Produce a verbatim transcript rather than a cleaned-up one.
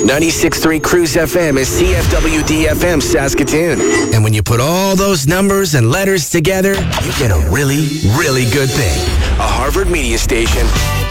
ninety-six point three Cruise F M is C F W D F M Saskatoon. And when you put all those numbers and letters together, you get a really, really good thing. A Harvard media station.